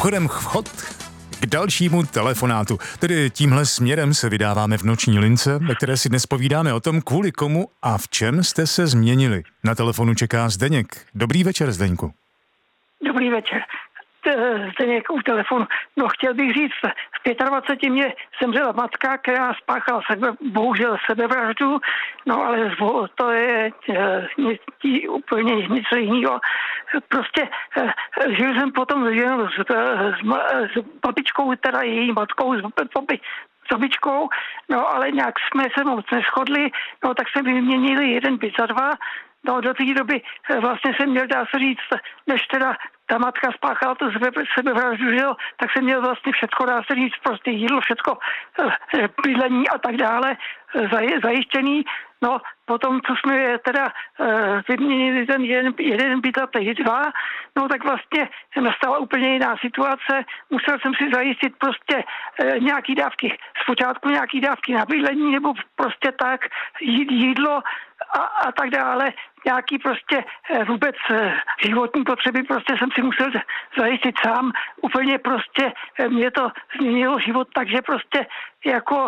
Mimochodem vchod k dalšímu telefonátu. Tedy tímhle směrem se vydáváme v noční lince, ve které si dnes povídáme o tom, kvůli komu a v čem jste se změnili. Na telefonu čeká Zdeněk. Dobrý večer, Zdeňku. Dobrý večer. Zdeněk u telefonu. No, chtěl bych říct, v 25 mě zemřela matka, která spáchala bohužel sebevraždu, no ale to je úplně něco jiného. Prostě žil jsem potom s babičkou, teda její matkou, s babičkou, no ale nějak jsme se moc neschodli, no tak jsme vyměnili jeden byt za dva. No, do té doby vlastně jsem měl, dá se říct, než teda ta matka spáchala tu sebevraždu, tak jsem měl vlastně všechno, dá se říct, prostě jídlo, všechno, bydlení a tak dále zajištěný. No, potom, co jsme teda vyměnili ten jeden byt a teď dva, no tak vlastně nastala úplně jiná situace. Musel jsem si zajistit prostě nějaký dávky, zpočátku nějaký dávky na bydlení, nebo prostě tak, jídlo a tak dále. Nějaký prostě vůbec životní potřeby prostě jsem si musel zajistit sám. Úplně prostě mě to změnilo život, takže prostě jako,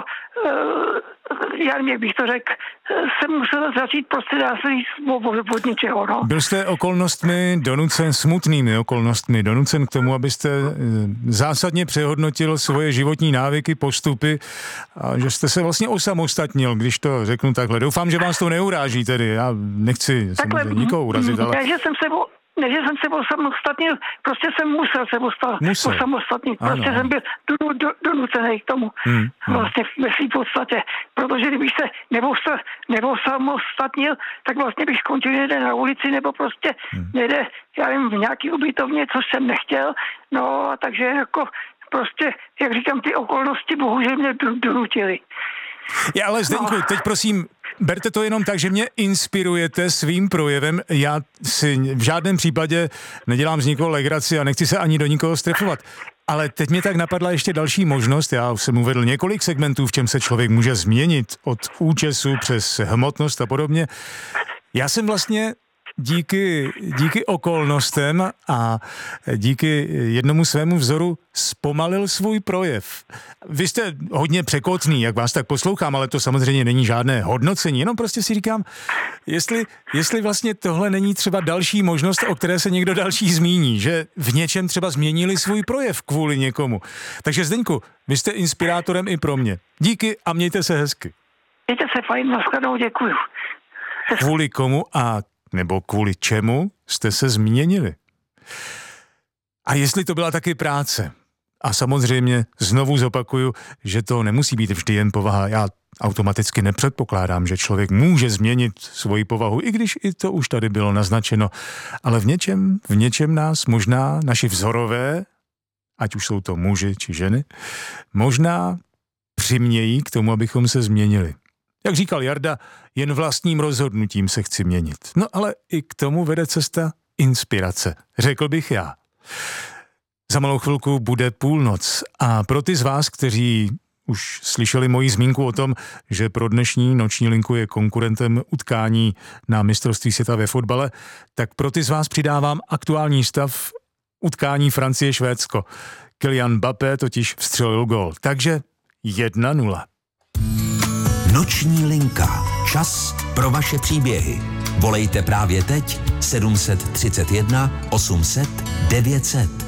já nevím, jak bych to řekl, jsem musel začít prostě dá se říct od něčeho, no. Byl jste okolnostmi donucen, smutnými okolnostmi donucen k tomu, abyste zásadně přehodnotil svoje životní návyky, postupy a že jste se vlastně osamostatnil, když to řeknu takhle. Doufám, že vás to neuráží tedy, já nechci samozřejmě nikoho urazit, ale... Ne, že jsem se osamostatnil, prostě jsem musel se osamostatnit. Prostě jsem byl donucený k tomu vlastně ve svým podstatě. Protože kdybych se neosamostatnil, tak vlastně bych skončil někde na ulici nebo prostě někde, já nevím, v nějaký ubytovně, což jsem nechtěl. No a takže jako prostě, jak říkám, ty okolnosti bohužel mě donutily. Já, ale Zdeňku, teď prosím, berte to jenom tak, že mě inspirujete svým projevem. Já si v žádném případě nedělám z nikoho legraci a nechci se ani do nikoho strefovat. Ale teď mě tak napadla ještě další možnost. Já jsem uvedl několik segmentů, v čem se člověk může změnit od účesu přes hmotnost a podobně. Já jsem vlastně díky okolnostem a díky jednomu svému vzoru zpomalil svůj projev. Vy jste hodně překotný, jak vás tak poslouchám, ale to samozřejmě není žádné hodnocení, jenom prostě si říkám, jestli vlastně tohle není třeba další možnost, o které se někdo další zmíní, že v něčem třeba změnili svůj projev kvůli někomu. Takže Zdeňku, vy jste inspirátorem i pro mě. Díky a mějte se hezky. Mějte se fajn, nashledanou, děkuju. Kvůli komu a nebo kvůli čemu jste se změnili? A jestli to byla taky práce? A samozřejmě znovu zopakuju, že to nemusí být vždy jen povaha. Já automaticky nepředpokládám, že člověk může změnit svoji povahu, i když i to už tady bylo naznačeno. Ale v něčem nás možná naši vzorové, ať už jsou to muži či ženy, možná přimějí k tomu, abychom se změnili. Jak říkal Jarda, jen vlastním rozhodnutím se chci měnit. No ale i k tomu vede cesta inspirace, řekl bych já. Za malou chvilku bude půlnoc a pro ty z vás, kteří už slyšeli moji zmínku o tom, že pro dnešní noční linku je konkurentem utkání na mistrovství světa ve fotbale, tak pro ty z vás přidávám aktuální stav utkání Francie-Švédsko. Kylian Mbappé totiž vstřelil gól, takže 1-0. Noční linka. Čas pro vaše příběhy. Volejte právě teď 731 800 900.